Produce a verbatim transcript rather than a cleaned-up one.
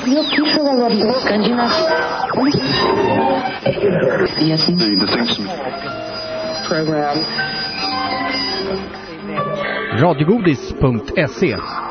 Eu quis falar Scandinavia. Yes. Program. Radiogodis punkt se